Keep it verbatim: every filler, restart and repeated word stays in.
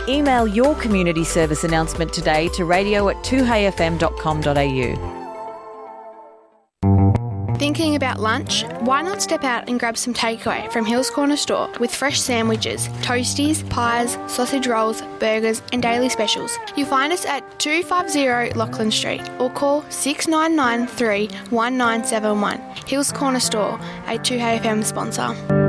Email your community service announcement today to radio at two hey f m dot com dot a u. Thinking about lunch? Why not step out and grab some takeaway from Hills Corner Store with fresh sandwiches, toasties, pies, sausage rolls, burgers and daily specials. You'll find us at two fifty Lachlan Street or call six nine nine three one nine seven one. Hills Corner Store, a two Hey F M sponsor.